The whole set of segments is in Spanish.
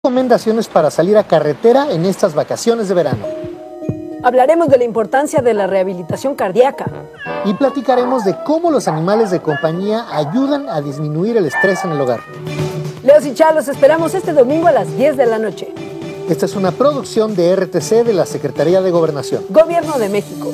Recomendaciones para salir a carretera en estas vacaciones de verano. Hablaremos de la importancia de la rehabilitación cardíaca. Y platicaremos de cómo los animales de compañía ayudan a disminuir el estrés en el hogar. Leos y Chá, los esperamos este domingo a las 10 de la noche. Esta es una producción de RTC de la Secretaría de Gobernación. Gobierno de México.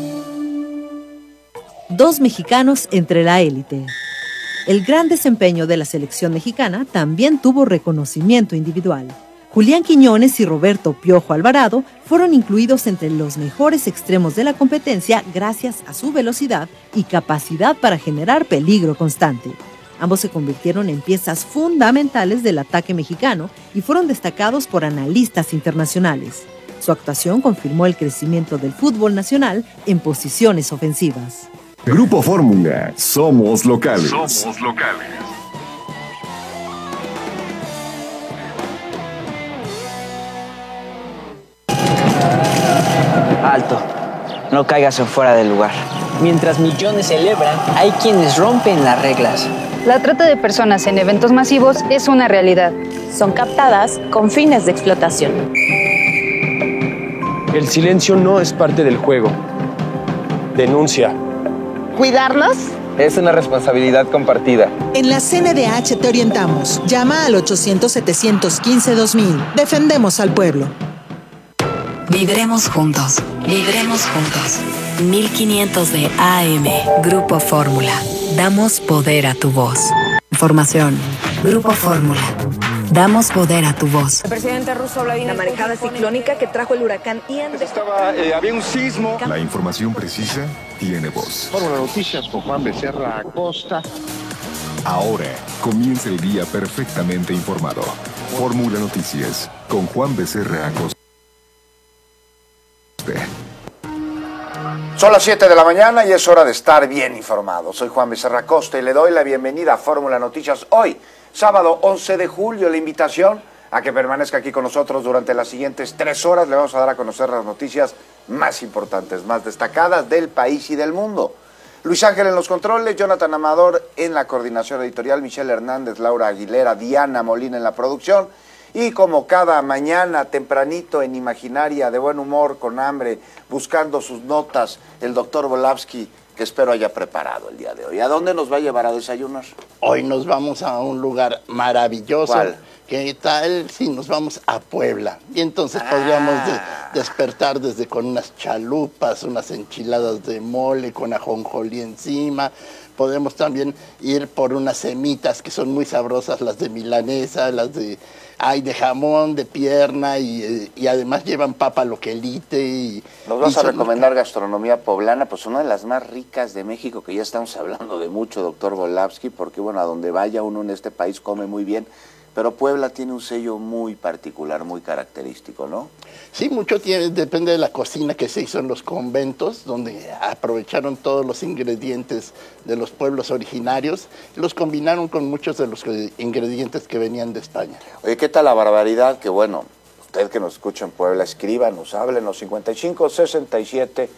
Dos mexicanos entre la élite. El gran desempeño de la selección mexicana también tuvo reconocimiento individual. Julián Quiñones y Roberto Piojo Alvarado fueron incluidos entre los mejores extremos de la competencia gracias a su velocidad y capacidad para generar peligro constante. Ambos se convirtieron en piezas fundamentales del ataque mexicano y fueron destacados por analistas internacionales. Su actuación confirmó el crecimiento del fútbol nacional en posiciones ofensivas. Grupo Fórmula, somos locales. Somos locales. Alto, no caigas en fuera del lugar. Mientras millones celebran, hay quienes rompen las reglas. La trata de personas en eventos masivos es una realidad. Son captadas con fines de explotación. El silencio no es parte del juego. Denuncia. ¿Cuidarnos? Es una responsabilidad compartida. En la CNDH te orientamos. Llama al 800-715-2000. Defendemos al pueblo. Vibremos juntos. Vibremos juntos. 1500 de AM. Grupo Fórmula. Damos poder a tu voz. Información. Grupo Fórmula. Damos poder a tu voz. El presidente ruso Vladimir Putin. La marejada ciclónica que trajo el huracán Ian. Había un sismo. La información precisa tiene voz. Fórmula Noticias con Juan Becerra Acosta. Ahora comienza el día perfectamente informado. Fórmula Noticias con Juan Becerra Acosta. Son las 7 de la mañana y es hora de estar bien informado. Soy Juan Becerra Acosta y le doy la bienvenida a Fórmula Noticias hoy, sábado 11 de julio. La invitación a que permanezca aquí con nosotros durante las siguientes 3 horas. Le vamos a dar a conocer las noticias más importantes, más destacadas del país y del mundo. Luis Ángel en los controles, Jonathan Amador en la coordinación editorial, Michelle Hernández, Laura Aguilera, Diana Molina en la producción. Y como cada mañana, tempranito, en Imaginaria, de buen humor, con hambre, buscando sus notas, el doctor Volavsky, que espero haya preparado el día de hoy. ¿A dónde nos va a llevar a desayunar? Hoy nos vamos a un lugar maravilloso. ¿Cuál? ¿Qué tal si nos vamos a Puebla? Y entonces podríamos despertar desde con unas chalupas, unas enchiladas de mole con ajonjolí encima. Podemos también ir por unas semitas que son muy sabrosas, las de milanesa, las de jamón, de pierna y además llevan papa loquelite. Nos vas a recomendar gastronomía poblana, pues una de las más ricas de México, que ya estamos hablando de mucho, doctor Volavsky, porque bueno, a donde vaya uno en este país come muy bien. Pero Puebla tiene un sello muy particular, muy característico, ¿no? Sí, mucho depende de la cocina que se hizo en los conventos, donde aprovecharon todos los ingredientes de los pueblos originarios y los combinaron con muchos de los ingredientes que venían de España. Oye, ¿qué tal la barbaridad? Que bueno, usted que nos escucha en Puebla, escríbanos, háblenos, 55 67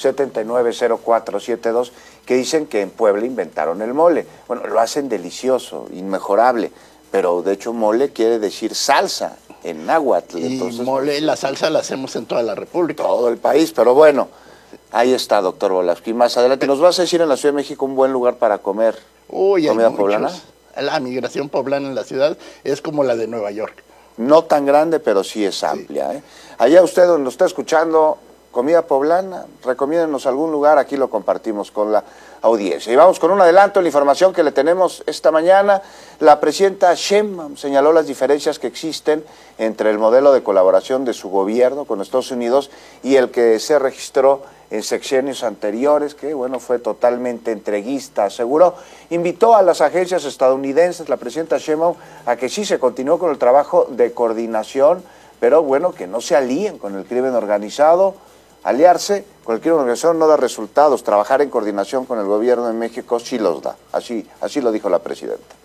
79 0472, que dicen que en Puebla inventaron el mole. Bueno, lo hacen delicioso, inmejorable. Pero de hecho mole quiere decir salsa en náhuatl. Y entonces, mole, la salsa la hacemos en toda la República. Todo el país, pero bueno, ahí está, doctor Volavsky. Más adelante, ¿nos vas a decir en la Ciudad de México un buen lugar para comer comida poblana? La migración poblana en la ciudad es como la de Nueva York. No tan grande, pero sí es amplia. Allá usted donde nos está escuchando, comida poblana, recomiéndenos algún lugar, aquí lo compartimos con la audiencia. Y vamos con un adelanto en la información que le tenemos esta mañana. La presidenta Sheinbaum señaló las diferencias que existen entre el modelo de colaboración de su gobierno con Estados Unidos y el que se registró en sexenios anteriores, que bueno, fue totalmente entreguista, aseguró. Invitó a las agencias estadounidenses, la presidenta Sheinbaum, a que sí se continuó con el trabajo de coordinación, pero bueno, que no se alíen con el crimen organizado. Aliarse con el crimen organizado no da resultados, trabajar en coordinación con el gobierno de México sí los da, así lo dijo la presidenta.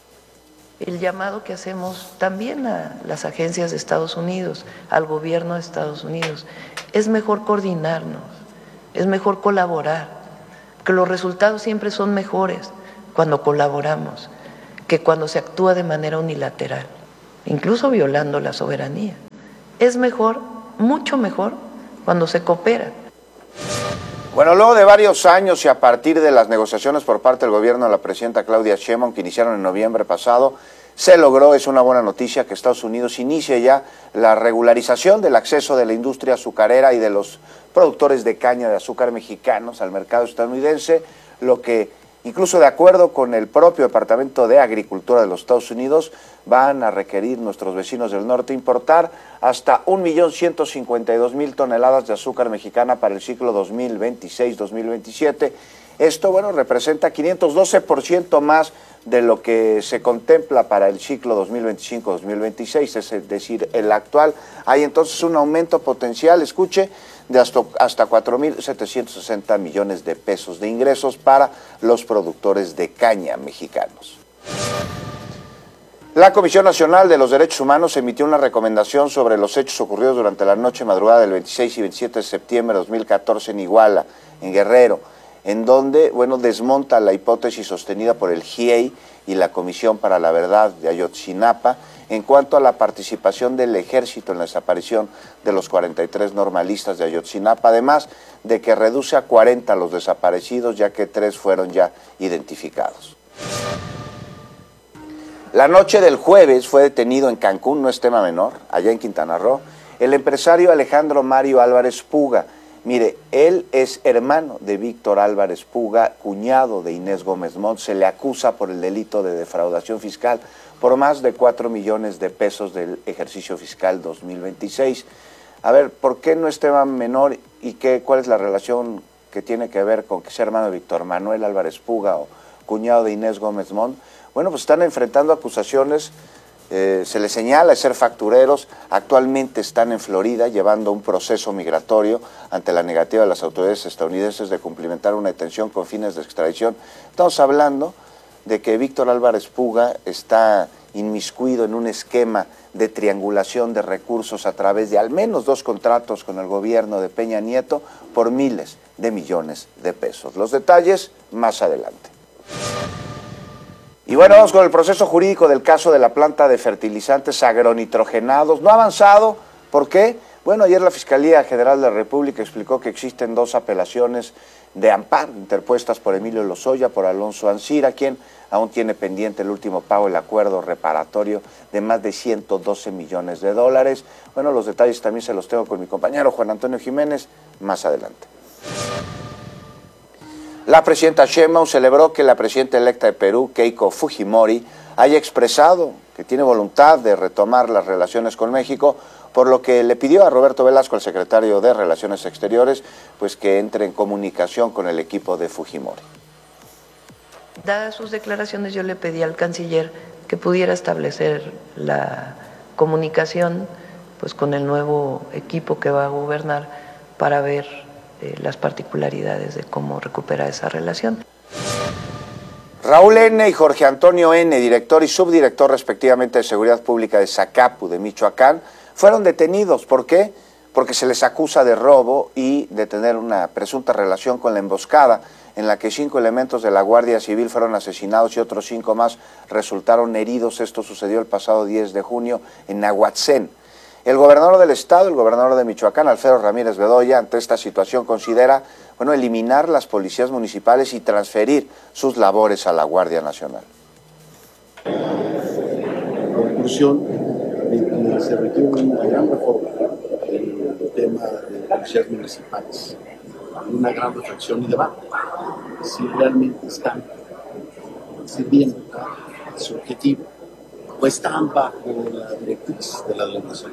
El llamado que hacemos también a las agencias de Estados Unidos, al gobierno de Estados Unidos, es mejor coordinarnos, es mejor colaborar, que los resultados siempre son mejores cuando colaboramos que cuando se actúa de manera unilateral. incluso violando la soberanía. Es mejor, mucho mejor, cuando se coopera. Bueno, luego de varios años y a partir de las negociaciones por parte del gobierno de la presidenta Claudia Sheinbaum, que iniciaron en noviembre pasado, se logró, es una buena noticia, que Estados Unidos inicie ya la regularización del acceso de la industria azucarera y de los productores de caña de azúcar mexicanos al mercado estadounidense, lo que, incluso de acuerdo con el propio Departamento de Agricultura de los Estados Unidos, van a requerir nuestros vecinos del norte importar hasta 1.152.000 toneladas de azúcar mexicana para el ciclo 2026-2027. Esto, bueno, representa 512% más de lo que se contempla para el ciclo 2025-2026, es decir, el actual. Hay entonces un aumento potencial, escuche, de hasta 4.760 millones de pesos de ingresos para los productores de caña mexicanos. La Comisión Nacional de los Derechos Humanos emitió una recomendación sobre los hechos ocurridos durante la noche madrugada del 26 y 27 de septiembre de 2014 en Iguala, en Guerrero, en donde, bueno, desmonta la hipótesis sostenida por el GIEI y la Comisión para la Verdad de Ayotzinapa en cuanto a la participación del ejército en la desaparición de los 43 normalistas de Ayotzinapa, además de que reduce a 40 los desaparecidos, ya que 3 fueron ya identificados. La noche del jueves fue detenido en Cancún, no es tema menor, allá en Quintana Roo, el empresario Alejandro Mario Álvarez Puga. Mire, él es hermano de Víctor Álvarez Puga, cuñado de Inés Gómez Montt. Se le acusa por el delito de defraudación fiscal por más de 4 millones de pesos del ejercicio fiscal 2026. A ver, ¿por qué no es tema menor y cuál es la relación que tiene que ver con que sea hermano de Víctor Manuel Álvarez Puga o cuñado de Inés Gómez Montt? Bueno, pues están enfrentando acusaciones, se les señala de ser factureros, actualmente están en Florida llevando un proceso migratorio ante la negativa de las autoridades estadounidenses de cumplimentar una detención con fines de extradición. Estamos hablando de que Víctor Álvarez Puga está inmiscuido en un esquema de triangulación de recursos a través de al menos 2 contratos con el gobierno de Peña Nieto por miles de millones de pesos. Los detalles más adelante. Y bueno, vamos con el proceso jurídico del caso de la planta de fertilizantes agronitrogenados. No ha avanzado. ¿Por qué? Bueno, ayer la Fiscalía General de la República explicó que existen 2 apelaciones de amparo interpuestas por Emilio Lozoya, por Alonso Ancira, quien aún tiene pendiente el último pago del acuerdo reparatorio de más de 112 millones de dólares. Bueno, los detalles también se los tengo con mi compañero Juan Antonio Jiménez más adelante. La presidenta Sheinbaum celebró que la presidenta electa de Perú, Keiko Fujimori, haya expresado que tiene voluntad de retomar las relaciones con México, por lo que le pidió a Roberto Velasco, el secretario de Relaciones Exteriores, pues que entre en comunicación con el equipo de Fujimori. Dadas sus declaraciones, yo le pedí al canciller que pudiera establecer la comunicación pues con el nuevo equipo que va a gobernar para ver las particularidades de cómo recuperar esa relación. Raúl N. y Jorge Antonio N., director y subdirector respectivamente de Seguridad Pública de Zacapu, de Michoacán, fueron detenidos. ¿Por qué? Porque se les acusa de robo y de tener una presunta relación con la emboscada en la que 5 elementos de la Guardia Civil fueron asesinados y otros 5 más resultaron heridos. Esto sucedió el pasado 10 de junio en Nahuatzén. El gobernador del estado, el gobernador de Michoacán, Alfredo Ramírez Bedoya, ante esta situación considera, bueno, eliminar las policías municipales y transferir sus labores a la Guardia Nacional. En conclusión, se requiere una gran reforma en el tema de policías municipales, una gran reflexión y debate, si realmente están sirviendo a su objetivo o están bajo la directriz de la delegación.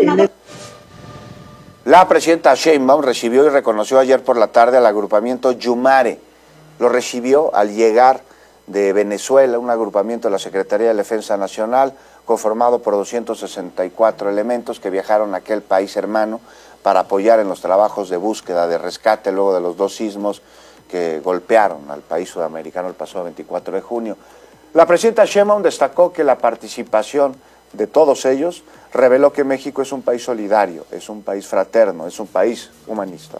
La presidenta Sheinbaum recibió y reconoció ayer por la tarde al agrupamiento Yumare. Lo recibió al llegar de Venezuela, un agrupamiento de la Secretaría de Defensa Nacional conformado por 264 elementos que viajaron a aquel país hermano para apoyar en los trabajos de búsqueda, de rescate, luego de los 2 sismos que golpearon al país sudamericano el pasado 24 de junio. La presidenta Sheinbaum destacó que la participación de todos ellos reveló que México es un país solidario, es un país fraterno, es un país humanista.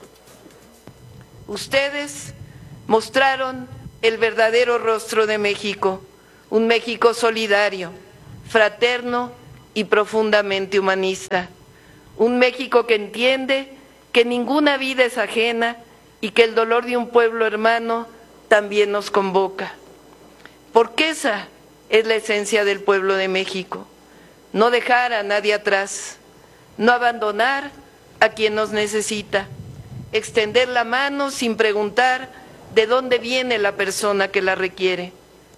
Ustedes mostraron el verdadero rostro de México, un México solidario, fraterno y profundamente humanista. Un México que entiende que ninguna vida es ajena y que el dolor de un pueblo hermano también nos convoca. Porque esa es la esencia del pueblo de México. No dejar a nadie atrás, no abandonar a quien nos necesita, extender la mano sin preguntar de dónde viene la persona que la requiere.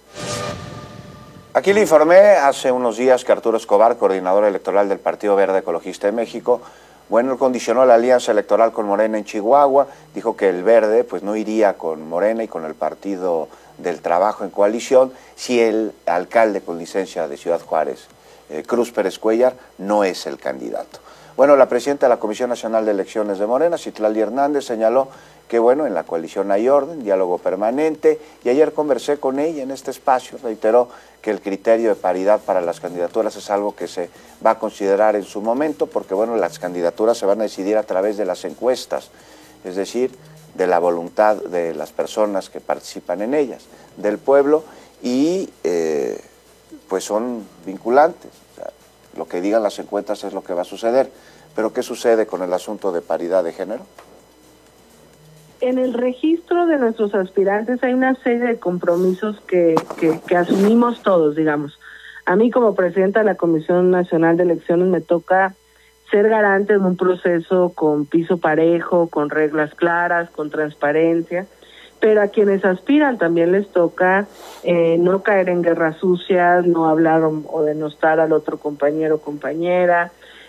Aquí le informé hace unos días que Arturo Escobar, coordinador electoral del Partido Verde Ecologista de México, bueno, condicionó la alianza electoral con Morena en Chihuahua, dijo que el Verde pues no iría con Morena y con el Partido del Trabajo en coalición si el alcalde con licencia de Ciudad Juárez, Cruz Pérez Cuellar, no es el candidato. Bueno, la presidenta de la Comisión Nacional de Elecciones de Morena, Citlali Hernández, señaló que bueno, en la coalición hay orden, diálogo permanente, y ayer conversé con ella en este espacio, reiteró que el criterio de paridad para las candidaturas es algo que se va a considerar en su momento, porque bueno, las candidaturas se van a decidir a través de las encuestas, es decir, de la voluntad de las personas que participan en ellas, del pueblo, y pues son vinculantes. O sea, lo que digan las encuestas es lo que va a suceder. Pero ¿qué sucede con el asunto de paridad de género? En el registro de nuestros aspirantes hay una serie de compromisos que asumimos todos, digamos. A mí como presidenta de la Comisión Nacional de Elecciones me toca ser garante de un proceso con piso parejo, con reglas claras, con transparencia, pero a quienes aspiran también les toca no caer en guerras sucias, no hablar o denostar al otro compañero o compañera.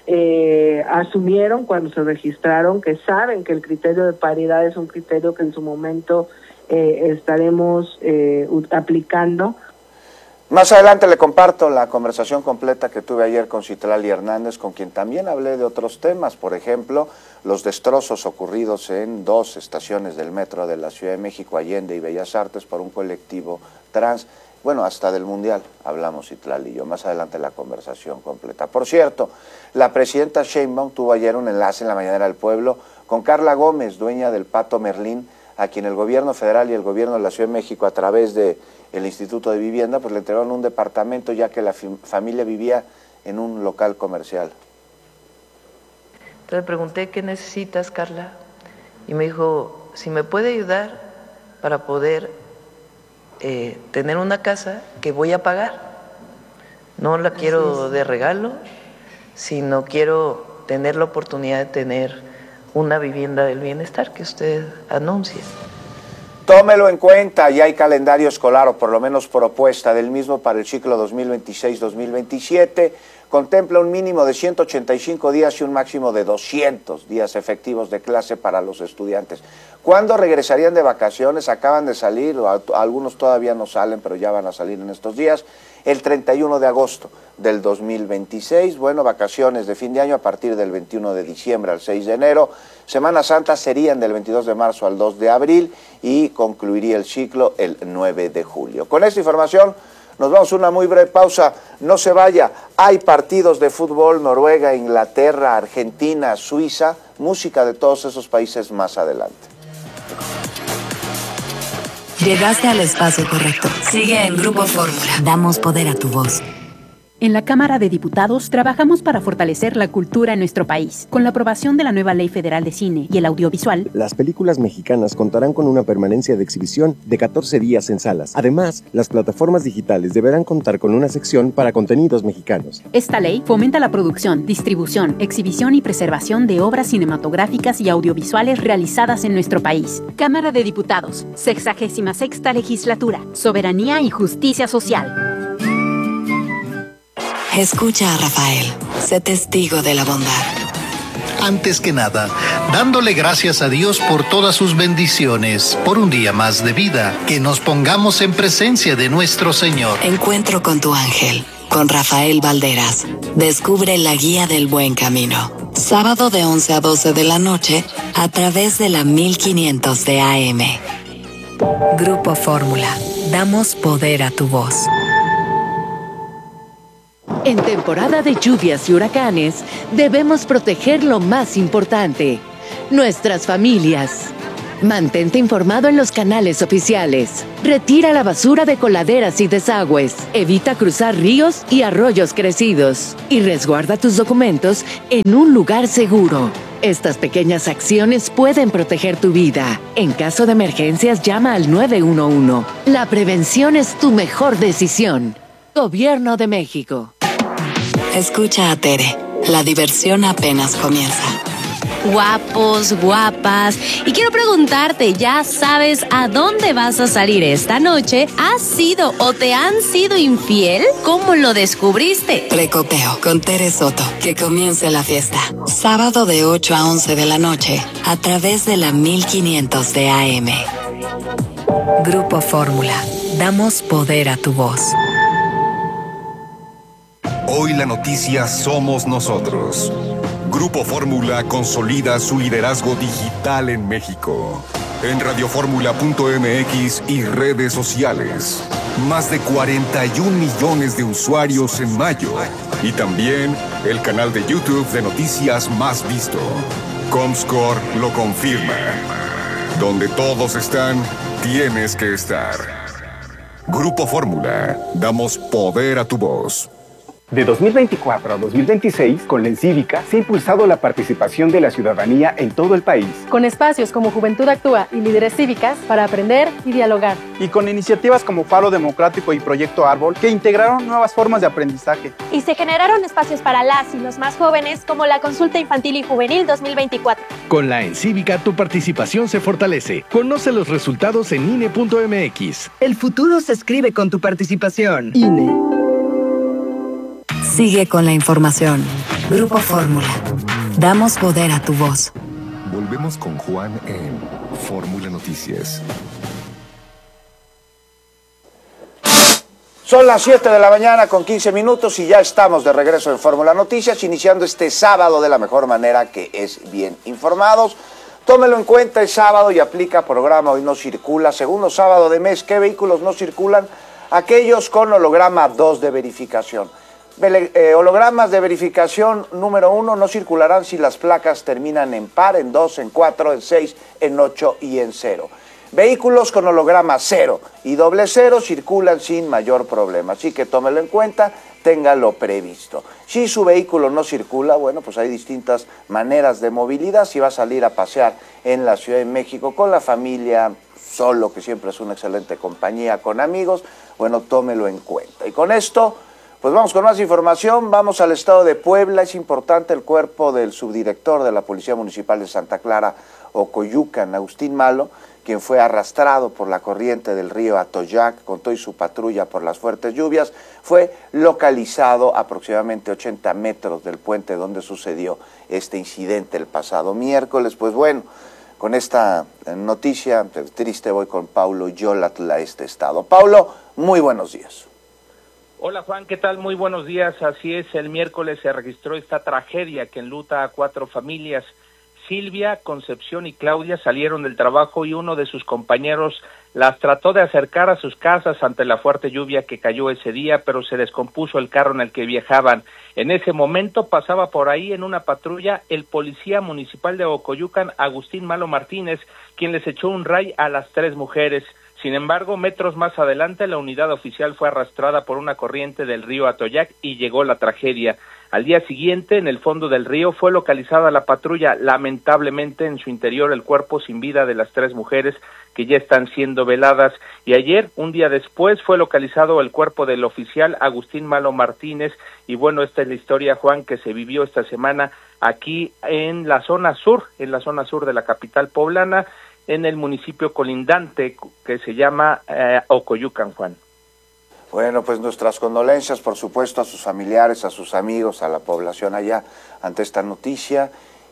Asumieron cuando se registraron que saben que el criterio de paridad es un criterio que en su momento estaremos aplicando. Más adelante le comparto la conversación completa que tuve ayer con Citlali Hernández, con quien también hablé de otros temas, por ejemplo, los destrozos ocurridos en 2 estaciones del metro de la Ciudad de México, Allende y Bellas Artes, por un colectivo trans. Bueno, hasta del Mundial hablamos Citlali y yo, más adelante la conversación completa. Por cierto, la presidenta Sheinbaum tuvo ayer un enlace en la Mañanera del Pueblo con Carla Gómez, dueña del Pato Merlín, a quien el gobierno federal y el gobierno de la Ciudad de México, a través del Instituto de Vivienda, pues le entregaron un departamento, ya que la familia vivía en un local comercial. Entonces le pregunté, ¿qué necesitas, Carla? Y me dijo, si me puede ayudar para poder tener una casa que voy a pagar. No la quiero de regalo, sino quiero tener la oportunidad de tener una vivienda del bienestar que usted anuncia. Tómelo en cuenta, ya hay calendario escolar, o por lo menos propuesta del mismo para el ciclo 2026-2027. Contempla un mínimo de 185 días y un máximo de 200 días efectivos de clase para los estudiantes. ¿Cuándo regresarían de vacaciones? Acaban de salir, o algunos todavía no salen, pero ya van a salir en estos días. El 31 de agosto del 2026, bueno, vacaciones de fin de año a partir del 21 de diciembre al 6 de enero. Semana Santa serían del 22 de marzo al 2 de abril y concluiría el ciclo el 9 de julio. Con esta información nos vamos a una muy breve pausa. No se vaya, hay partidos de fútbol, Noruega, Inglaterra, Argentina, Suiza, música de todos esos países más adelante. Llegaste al espacio correcto. Sigue en Grupo Fórmula. Damos poder a tu voz. En la Cámara de Diputados trabajamos para fortalecer la cultura en nuestro país. Con la aprobación de la nueva Ley Federal de Cine y el Audiovisual, las películas mexicanas contarán con una permanencia de exhibición de 14 días en salas. Además, las plataformas digitales deberán contar con una sección para contenidos mexicanos. Esta ley fomenta la producción, distribución, exhibición y preservación de obras cinematográficas y audiovisuales realizadas en nuestro país. Cámara de Diputados, 66ª Legislatura, Soberanía y Justicia Social. Escucha a Rafael, sé testigo de la bondad. Antes que nada, dándole gracias a Dios por todas sus bendiciones, por un día más de vida, que nos pongamos en presencia de nuestro Señor. Encuentro con tu ángel, con Rafael Valderas. Descubre la guía del buen camino. Sábado de 11 a 12 de la noche, a través de la 1500 de AM. Grupo Fórmula, damos poder a tu voz. En temporada de lluvias y huracanes, debemos proteger lo más importante, nuestras familias. Mantente informado en los canales oficiales. Retira la basura de coladeras y desagües. Evita cruzar ríos y arroyos crecidos. Y resguarda tus documentos en un lugar seguro. Estas pequeñas acciones pueden proteger tu vida. En caso de emergencias, llama al 911. La prevención es tu mejor decisión. Gobierno de México. Escucha a Tere. La diversión apenas comienza. Guapos, guapas. Y quiero preguntarte, ¿ya sabes a dónde vas a salir esta noche? ¿Has sido o te han sido infiel? ¿Cómo lo descubriste? Precopeo con Tere Soto. Que comience la fiesta. Sábado de 8 a 11 de la noche a través de la 1500 de AM. Grupo Fórmula. Damos poder a tu voz. Hoy la noticia somos nosotros. Grupo Fórmula consolida su liderazgo digital en México. En radioformula.mx y redes sociales. Más de 41 millones de usuarios en mayo. Y también el canal de YouTube de noticias más visto. Comscore lo confirma. Donde todos están, tienes que estar. Grupo Fórmula. Damos poder a tu voz. De 2024 a 2026, con la Encívica, se ha impulsado la participación de la ciudadanía en todo el país. Con espacios como Juventud Actúa y Líderes Cívicas para aprender y dialogar. Y con iniciativas como Faro Democrático y Proyecto Árbol, que integraron nuevas formas de aprendizaje. Y se generaron espacios para las y los más jóvenes, como la Consulta Infantil y Juvenil 2024. Con la Encívica, tu participación se fortalece. Conoce los resultados en INE.mx. El futuro se escribe con tu participación. INE. Sigue con la información. Grupo Fórmula. Damos poder a tu voz. Volvemos con Juan en Fórmula Noticias. Son las 7 de la mañana con 15 minutos y ya estamos de regreso en Fórmula Noticias, iniciando este sábado de la mejor manera, que es bien informados. Tómelo en cuenta, es sábado y aplica programa Hoy No Circula. Segundo sábado de mes, ¿qué vehículos no circulan? Aquellos con holograma 2 de verificación. Hologramas de verificación número 1 no circularán si las placas terminan en par, en 2, en 4, en 6, en 8 y en 0. Vehículos con holograma 0 y doble 0 circulan sin mayor problema, así que tómelo en cuenta, téngalo previsto. Si su vehículo no circula, bueno, pues hay distintas maneras de movilidad. Si va a salir a pasear en la Ciudad de México con la familia, solo, que siempre es una excelente compañía, con amigos, bueno, tómelo en cuenta. Y con esto, pues vamos con más información. Vamos al estado de Puebla. Es importante el cuerpo del subdirector de la Policía Municipal de Santa Clara, Ocoyucan, Agustín Malo, quien fue arrastrado por la corriente del río Atoyac con todo y su patrulla por las fuertes lluvias, fue localizado a aproximadamente 80 metros del puente donde sucedió este incidente el pasado miércoles. Pues bueno, con esta noticia triste voy con Paulo Yolatl a este estado. Paulo, muy buenos días. Hola Juan, ¿qué tal? Muy buenos días. Así es, el miércoles se registró esta tragedia que enluta a 4 familias. Silvia, Concepción y Claudia salieron del trabajo y uno de sus compañeros las trató de acercar a sus casas ante la fuerte lluvia que cayó ese día, pero se descompuso el carro en el que viajaban. En ese momento pasaba por ahí en una patrulla el policía municipal de Ocoyucan, Agustín Malo Martínez, quien les echó un ray a las 3 mujeres. Sin embargo, metros más adelante, la unidad oficial fue arrastrada por una corriente del río Atoyac y llegó la tragedia. Al día siguiente, en el fondo del río, fue localizada la patrulla. Lamentablemente, en su interior, el cuerpo sin vida de las 3 mujeres que ya están siendo veladas. Y ayer, un día después, fue localizado el cuerpo del oficial Agustín Malo Martínez. Y bueno, esta es la historia, Juan, que se vivió esta semana aquí en la zona sur de la capital poblana, en el municipio colindante que se llama Ocoyucan, Juan. Bueno, pues nuestras condolencias, por supuesto, a sus familiares, a sus amigos, a la población allá ante esta noticia.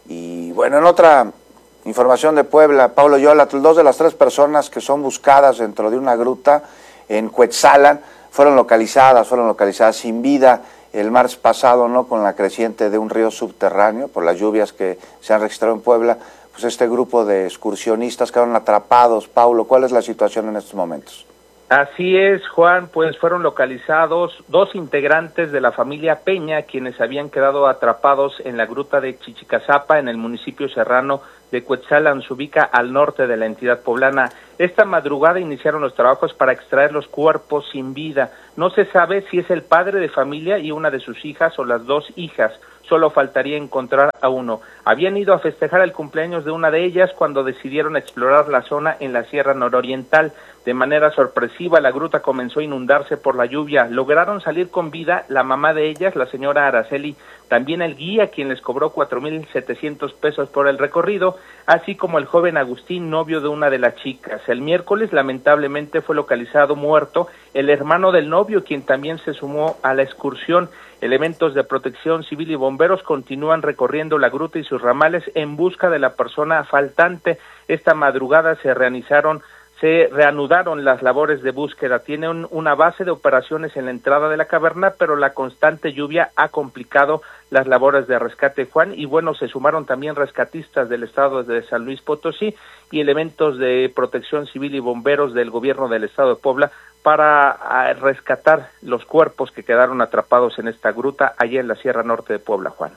Y bueno, en otra información de Puebla, Paulo Yolatl, 2 de las 3 personas que son buscadas dentro de una gruta en Cuetzalan fueron localizadas sin vida el martes pasado, ¿no? Con la creciente de un río subterráneo, por las lluvias que se han registrado en Puebla. Pues este grupo de excursionistas quedaron atrapados. Paulo, ¿cuál es la situación en estos momentos? Así es, Juan, pues fueron localizados 2 integrantes de la familia Peña, quienes habían quedado atrapados en la gruta de Chichicazapa, en el municipio serrano de Cuetzalan, se ubica al norte de la entidad poblana. Esta madrugada iniciaron los trabajos para extraer los cuerpos sin vida. No se sabe si es el padre de familia y una de sus hijas o las 2 hijas. Solo faltaría encontrar a uno. Habían ido a festejar el cumpleaños de una de ellas cuando decidieron explorar la zona en la Sierra Nororiental. De manera sorpresiva, la gruta comenzó a inundarse por la lluvia. Lograron salir con vida la mamá de ellas, la señora Araceli, también el guía, quien les cobró 4,700 pesos por el recorrido, así como el joven Agustín, novio de una de las chicas. El miércoles, lamentablemente, fue localizado muerto el hermano del novio, quien también se sumó a la excursión. Elementos de protección civil y bomberos continúan recorriendo la gruta y sus ramales en busca de la persona faltante. Esta madrugada se reanudaron las labores de búsqueda. Tienen una base de operaciones en la entrada de la caverna, pero la constante lluvia ha complicado las labores de rescate, Juan, y bueno, se sumaron también rescatistas del estado de San Luis Potosí y elementos de protección civil y bomberos del gobierno del estado de Puebla para rescatar los cuerpos que quedaron atrapados en esta gruta allá en la Sierra Norte de Puebla, Juan.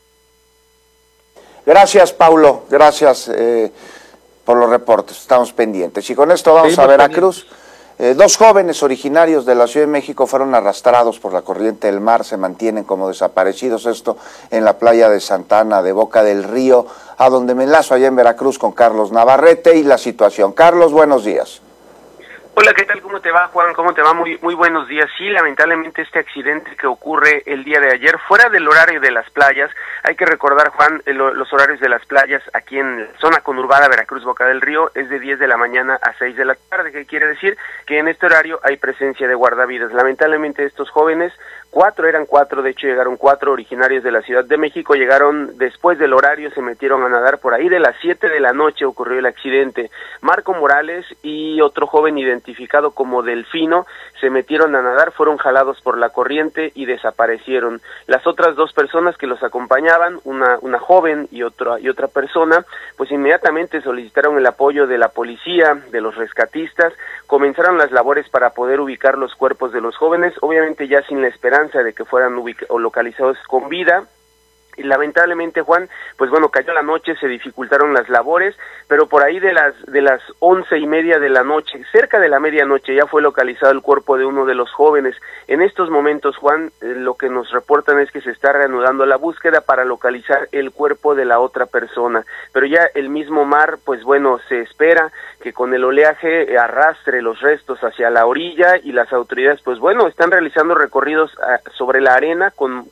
Gracias, Paulo, gracias por los reportes, estamos pendientes. Y con esto vamos a Veracruz. 2 jóvenes originarios de la Ciudad de México fueron arrastrados por la corriente del mar, se mantienen como desaparecidos, esto en la playa de Santa Ana de Boca del Río, a donde me enlazo allá en Veracruz con Carlos Navarrete y la situación. Carlos, buenos días. Hola, ¿qué tal? ¿Cómo te va, Juan? ¿Cómo te va? Muy buenos días. Sí, lamentablemente este accidente que ocurre el día de ayer, fuera del horario de las playas, hay que recordar, Juan, los horarios de las playas aquí en la zona conurbada Veracruz, Boca del Río, es de 10 de la mañana a 6 de la tarde, que quiere decir que en este horario hay presencia de guardavidas. Lamentablemente estos jóvenes, eran cuatro, de hecho llegaron 4 originarios de la Ciudad de México, llegaron después del horario, se metieron a nadar por ahí de las 7 de la noche ocurrió el accidente. Marco Morales y otro joven identificado como Delfino se metieron a nadar, fueron jalados por la corriente y desaparecieron. Las otras 2 personas que los acompañaban, una joven y otra persona, pues inmediatamente solicitaron el apoyo de la policía, de los rescatistas, comenzaron las labores para poder ubicar los cuerpos de los jóvenes, obviamente ya sin la esperanza de que fueran localizados con vida. Y lamentablemente, Juan, pues bueno, cayó la noche, se dificultaron las labores, pero por ahí de las 11:30 de la noche, cerca de la medianoche, ya fue localizado el cuerpo de uno de los jóvenes. En estos momentos, Juan, lo que nos reportan es que se está reanudando la búsqueda para localizar el cuerpo de la otra persona, pero ya el mismo mar, pues bueno, se espera que con el oleaje arrastre los restos hacia la orilla y las autoridades, pues bueno, están realizando recorridos sobre la arena con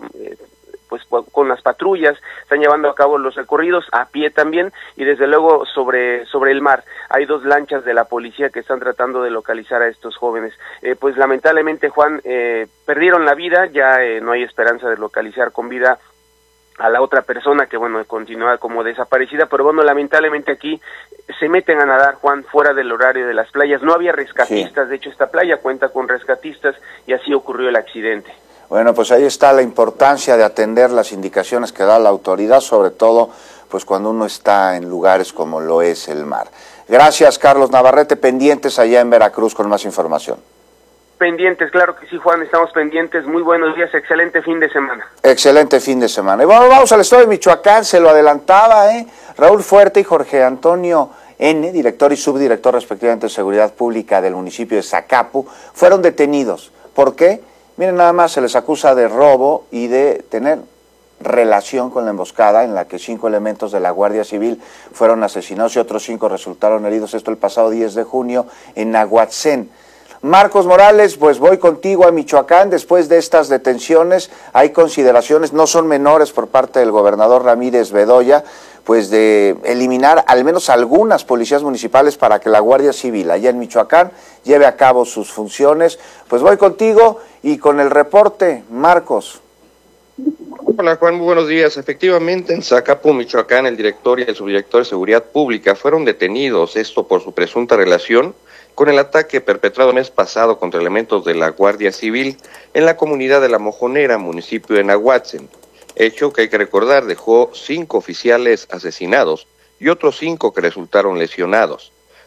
las patrullas, están llevando a cabo los recorridos a pie también y desde luego sobre el mar. Hay 2 lanchas de la policía que están tratando de localizar a estos jóvenes. Pues lamentablemente, Juan, perdieron la vida, ya no hay esperanza de localizar con vida a la otra persona que, bueno, continúa como desaparecida, pero bueno, lamentablemente aquí se meten a nadar, Juan, fuera del horario de las playas. No había rescatistas, sí. De hecho esta playa cuenta con rescatistas y así ocurrió el accidente. Bueno, pues ahí está la importancia de atender las indicaciones que da la autoridad, sobre todo pues cuando uno está en lugares como lo es el mar. Gracias, Carlos Navarrete, pendientes allá en Veracruz con más información. Pendientes, claro que sí, Juan, estamos pendientes. Muy buenos días, excelente fin de semana. Excelente fin de semana. Y bueno, vamos al estado de Michoacán, se lo adelantaba, Raúl Fuerte y Jorge Antonio N., director y subdirector respectivamente de Seguridad Pública del municipio de Zacapu, fueron detenidos. ¿Por qué? Miren, nada más se les acusa de robo y de tener relación con la emboscada en la que 5 elementos de la Guardia Civil fueron asesinados y otros 5 resultaron heridos, esto el pasado 10 de junio en Nahuatzén. Marcos Morales, pues voy contigo a Michoacán. Después de estas detenciones hay consideraciones, no son menores por parte del gobernador Ramírez Bedoya, pues de eliminar al menos algunas policías municipales para que la Guardia Civil allá en Michoacán lleve a cabo sus funciones. Pues voy contigo y con el reporte, Marcos. Hola Juan, muy buenos días. Efectivamente, en Zacapu, Michoacán, el director y el subdirector de Seguridad Pública fueron detenidos, esto por su presunta relación con el ataque perpetrado el mes pasado contra elementos de la Guardia Civil en la comunidad de La Mojonera, municipio de Nahuatzén. Hecho que hay que recordar dejó 5 oficiales asesinados y otros 5 que resultaron lesionados.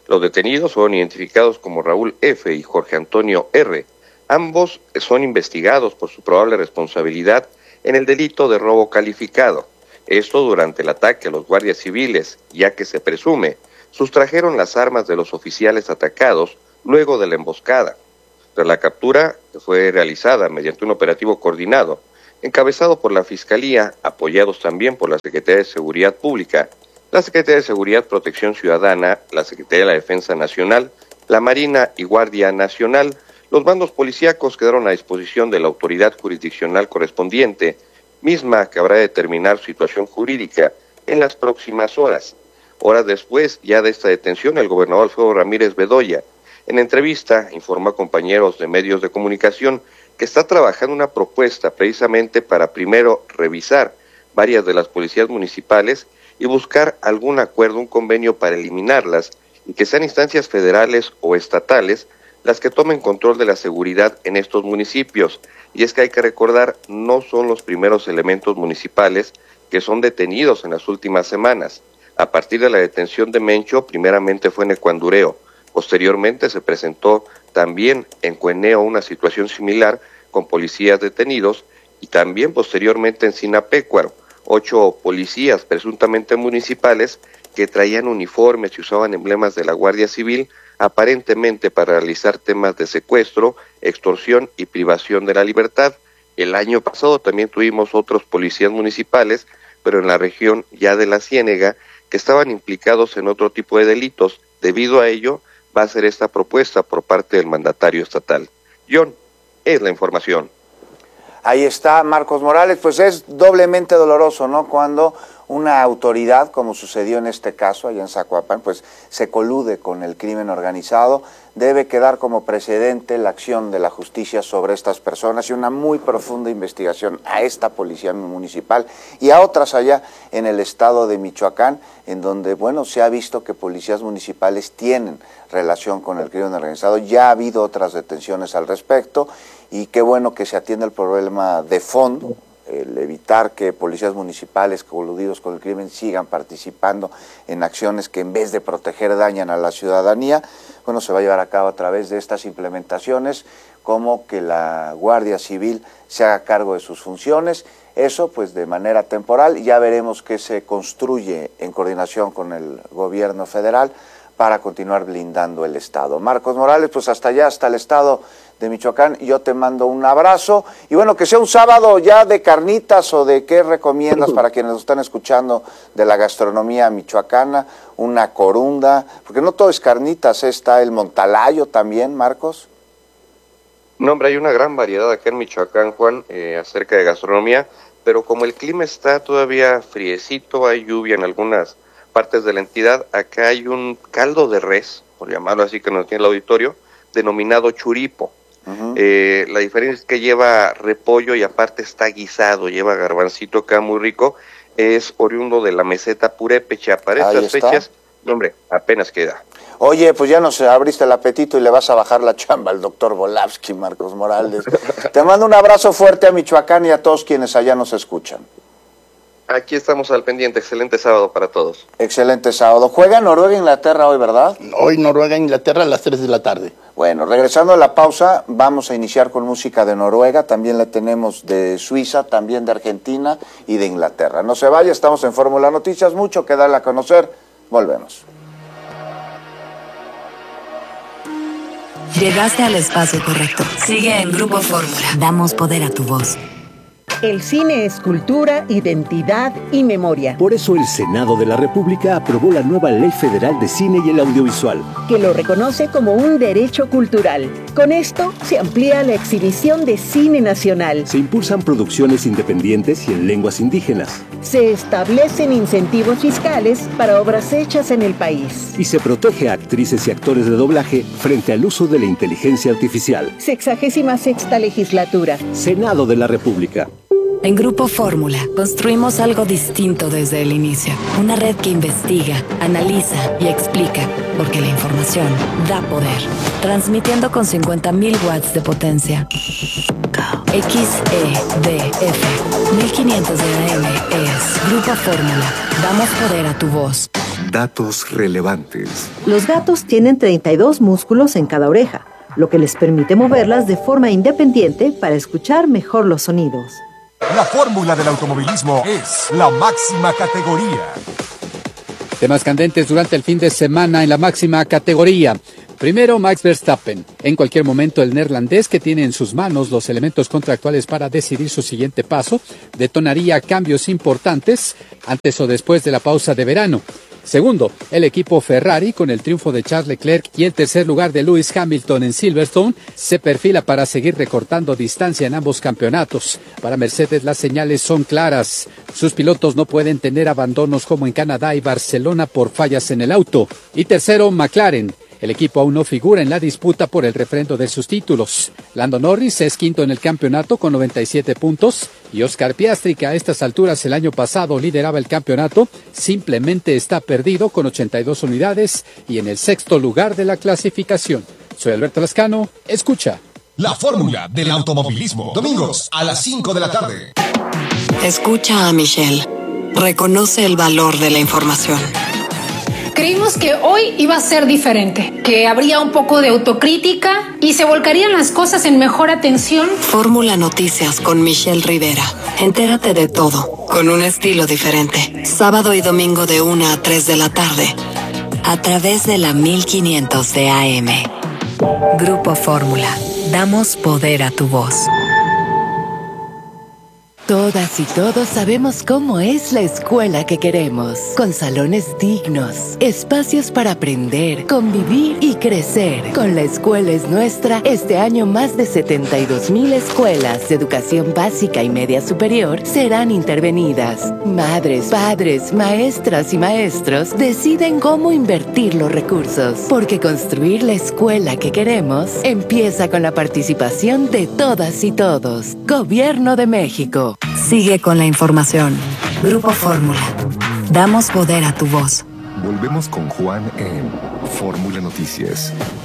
Los detenidos fueron identificados como Raúl F. y Jorge Antonio R. Ambos son investigados por su probable responsabilidad en el delito de robo calificado. Esto durante el ataque a los guardias civiles, ya que se presume sustrajeron las armas de los oficiales atacados luego de la emboscada. Tras la captura, que fue realizada mediante un operativo coordinado, encabezado por la Fiscalía, apoyados también por la Secretaría de Seguridad Pública, la Secretaría de Seguridad Protección Ciudadana, la Secretaría de la Defensa Nacional, la Marina y Guardia Nacional, los mandos policíacos quedaron a disposición de la autoridad jurisdiccional correspondiente, misma que habrá de determinar su situación jurídica en las próximas horas. Horas después ya de esta detención, el gobernador Alfredo Ramírez Bedoya, en entrevista, informó a compañeros de medios de comunicación que está trabajando una propuesta precisamente para primero revisar varias de las policías municipales y buscar algún acuerdo, un convenio para eliminarlas y que sean instancias federales o estatales las que tomen control de la seguridad en estos municipios. Y es que hay que recordar, no son los primeros elementos municipales que son detenidos en las últimas semanas. A partir de la detención de Mencho, primeramente fue en Ecuandureo, posteriormente se presentó también en Cueneo una situación similar con policías detenidos y también posteriormente en Sinapecuaro, 8 policías presuntamente municipales que traían uniformes y usaban emblemas de la Guardia Civil aparentemente para realizar temas de secuestro, extorsión y privación de la libertad. El año pasado también tuvimos otros policías municipales, pero en la región ya de la Ciénega, que estaban implicados en otro tipo de delitos. Debido a ello, va a ser esta propuesta por parte del mandatario estatal. John, es la información. Ahí está Marcos Morales, pues es doblemente doloroso, ¿no? Cuando una autoridad, como sucedió en este caso, allá en Zacualpan, pues se colude con el crimen organizado. Debe quedar como precedente la acción de la justicia sobre estas personas y una muy profunda investigación a esta policía municipal y a otras allá en el estado de Michoacán, en donde, bueno, se ha visto que policías municipales tienen relación con el crimen organizado. Ya ha habido otras detenciones al respecto y qué bueno que se atienda el problema de fondo, el evitar que policías municipales coludidos con el crimen sigan participando en acciones que en vez de proteger dañan a la ciudadanía. Bueno, se va a llevar a cabo a través de estas implementaciones, como que la Guardia Civil se haga cargo de sus funciones, eso pues de manera temporal, y ya veremos qué se construye en coordinación con el gobierno federal para continuar blindando el Estado. Marcos Morales, pues hasta allá, hasta el Estado de Michoacán, yo te mando un abrazo, y bueno, que sea un sábado ya de carnitas, o de qué recomiendas para quienes nos están escuchando de la gastronomía michoacana, una corunda, porque no todo es carnitas, está el montalayo también, Marcos. No, hombre, hay una gran variedad acá en Michoacán, Juan, acerca de gastronomía, pero como el clima está todavía friecito, hay lluvia en algunas partes de la entidad, acá hay un caldo de res, por llamarlo así que nos tiene el auditorio, denominado churipo. La diferencia es que lleva repollo y aparte está guisado, lleva garbancito acá muy rico, es oriundo de la meseta Purépecha. Para estas fechas, hombre, apenas queda. Oye, pues ya nos abriste el apetito y le vas a bajar la chamba al doctor Volavsky, Marcos Morales. Te mando un abrazo fuerte a Michoacán y a todos quienes allá nos escuchan. Aquí estamos al pendiente. Excelente sábado para todos. Excelente sábado. Juega Noruega e Inglaterra hoy, ¿verdad? Hoy Noruega e Inglaterra a las 3 de la tarde. Bueno, regresando a la pausa, vamos a iniciar con música de Noruega, también la tenemos de Suiza, también de Argentina y de Inglaterra. No se vaya, estamos en Fórmula Noticias, mucho que darle a conocer. Volvemos. Llegaste al espacio correcto. Sigue en Grupo Fórmula. Damos poder a tu voz. El cine es cultura, identidad y memoria. Por eso el Senado de la República aprobó la nueva Ley Federal de Cine y el Audiovisual, que lo reconoce como un derecho cultural. Con esto se amplía la exhibición de cine nacional. Se impulsan producciones independientes y en lenguas indígenas. Se establecen incentivos fiscales para obras hechas en el país. Y se protege a actrices y actores de doblaje frente al uso de la inteligencia artificial. 66ª legislatura. Senado de la República. En Grupo Fórmula construimos algo distinto desde el inicio. Una red que investiga, analiza y explica, porque la información da poder. Transmitiendo con 50.000 watts de potencia. XEDF 1500 de AM es Grupo Fórmula. Damos poder a tu voz. Datos relevantes. Los gatos tienen 32 músculos en cada oreja, lo que les permite moverlas de forma independiente para escuchar mejor los sonidos. La fórmula del automovilismo es la máxima categoría. Temas candentes durante el fin de semana en la máxima categoría. Primero, Max Verstappen. En cualquier momento, el neerlandés, que tiene en sus manos los elementos contractuales para decidir su siguiente paso, detonaría cambios importantes antes o después de la pausa de verano. Segundo, el equipo Ferrari, con el triunfo de Charles Leclerc y el tercer lugar de Lewis Hamilton en Silverstone, se perfila para seguir recortando distancia en ambos campeonatos. Para Mercedes las señales son claras. Sus pilotos no pueden tener abandonos como en Canadá y Barcelona por fallas en el auto. Y tercero, McLaren. El equipo aún no figura en la disputa por el refrendo de sus títulos. Lando Norris es quinto en el campeonato con 97 puntos y Oscar Piastri, que a estas alturas el año pasado lideraba el campeonato, simplemente está perdido con 82 unidades y en el sexto lugar de la clasificación. Soy Alberto Lascano, escucha. La fórmula del automovilismo. Domingos a las 5 de la tarde. Escucha a Michelle. Reconoce el valor de la información. Creímos que hoy iba a ser diferente, que habría un poco de autocrítica y se volcarían las cosas en mejor atención. Fórmula Noticias con Michelle Rivera. Entérate de todo, con un estilo diferente. Sábado y domingo de 1 a 3 de la tarde. A través de la 1500 de AM. Grupo Fórmula. Damos poder a tu voz. Todas y todos sabemos cómo es la escuela que queremos, con salones dignos, espacios para aprender, convivir y crecer. Con La Escuela es Nuestra, este año más de 72,000 escuelas de educación básica y media superior serán intervenidas. Madres, padres, maestras y maestros deciden cómo invertir los recursos, porque construir la escuela que queremos empieza con la participación de todas y todos. Gobierno de México. Sigue con la información. Grupo Fórmula. Damos poder a tu voz. Volvemos con Juan en Fórmula Noticias.